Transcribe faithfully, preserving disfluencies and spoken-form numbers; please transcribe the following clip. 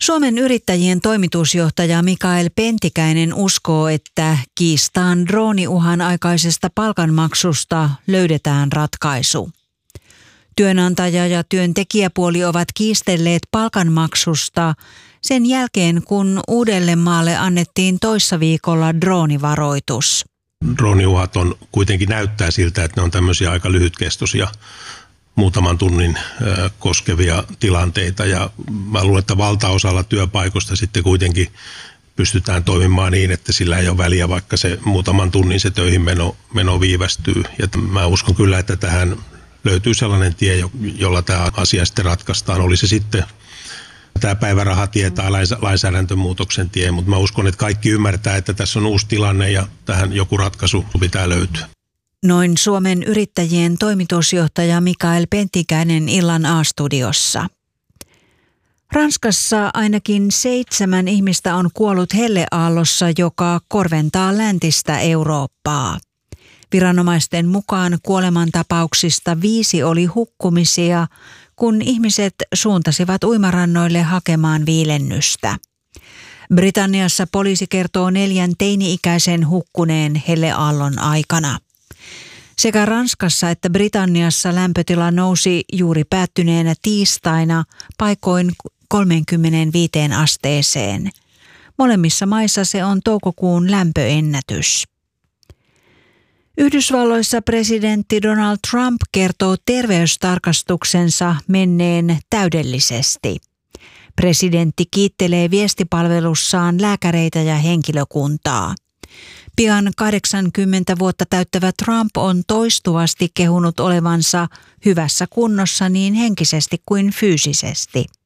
Suomen Yrittäjien toimitusjohtaja Mikael Pentikäinen uskoo, että kiistaan drooniuhan aikaisesta palkanmaksusta löydetään ratkaisu. Työnantaja- ja työntekijäpuoli ovat kiistelleet palkanmaksusta sen jälkeen, kun Uudellemaalle annettiin toissa viikolla droonivaroitus. Drooniuhat on kuitenkin näyttää siltä, että ne on tämmöisiä aika lyhytkestoisia, muutaman tunnin ö, koskevia tilanteita. Ja mä luulen, että valtaosalla työpaikoista sitten kuitenkin pystytään toimimaan niin, että sillä ei ole väliä, vaikka se muutaman tunnin se töihin meno, meno viivästyy. Ja mä uskon kyllä, että tähän löytyy sellainen tie, jolla tämä asia sitten ratkaistaan. Oli se sitten tämä päivärahatie tai lainsäädäntömuutoksen tie, mutta mä uskon, että kaikki ymmärtää, että tässä on uusi tilanne ja tähän joku ratkaisu pitää löytyä. Noin Suomen Yrittäjien toimitusjohtaja Mikael Pentikäinen illan A-studiossa. Ranskassa ainakin seitsemän ihmistä on kuollut helleaallossa, joka korventaa läntistä Eurooppaa. Viranomaisten mukaan kuolemantapauksista viisi oli hukkumisia, kun ihmiset suuntasivat uimarannoille hakemaan viilennystä. Britanniassa poliisi kertoo neljän teini-ikäisen hukkuneen helleaallon aikana. Sekä Ranskassa että Britanniassa lämpötila nousi juuri päättyneenä tiistaina paikoin kolmeenkymmeneenviiteen asteeseen. Molemmissa maissa se on toukokuun lämpöennätys. Yhdysvalloissa presidentti Donald Trump kertoo terveystarkastuksensa menneen täydellisesti. Presidentti kiittelee viestipalvelussaan lääkäreitä ja henkilökuntaa. Pian kahdeksankymmentä vuotta täyttävä Trump on toistuvasti kehunut olevansa hyvässä kunnossa niin henkisesti kuin fyysisesti.